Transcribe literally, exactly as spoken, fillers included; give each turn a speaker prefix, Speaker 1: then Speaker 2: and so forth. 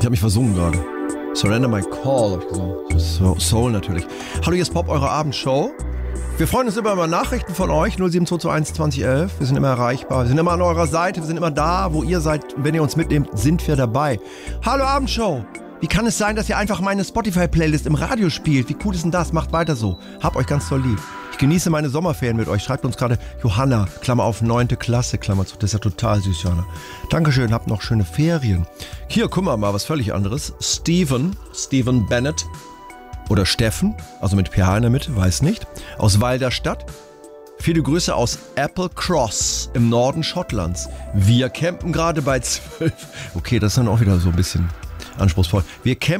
Speaker 1: habe mich versungen gerade. Surrender My Call, hab ich gesagt. So, Soul natürlich. Hallo, hier ist Pop, eure Abendshow. Wir freuen uns immer über Nachrichten von euch, null sieben zwei zwei eins zwanzig elf. Wir sind immer erreichbar, wir sind immer an eurer Seite, wir sind immer da, wo ihr seid. Wenn ihr uns mitnehmt, sind wir dabei. Hallo Abendshow. Wie kann es sein, dass ihr einfach meine Spotify-Playlist im Radio spielt? Wie cool ist denn das? Macht weiter so. Hab euch ganz toll lieb. Ich genieße meine Sommerferien mit euch. Schreibt uns gerade Johanna, Klammer auf, neunte Klasse, Klammer zu. Das ist ja total süß, Johanna. Dankeschön, habt noch schöne Ferien. Hier, guck mal, mal was völlig anderes. Steven, Steven Bennett oder Steffen, also mit P H in der Mitte, weiß nicht, aus Walderstadt. Viele Grüße aus Applecross im Norden Schottlands. Wir campen gerade bei zwölf. Okay, das ist dann auch wieder so ein bisschen anspruchsvoll. Wir campen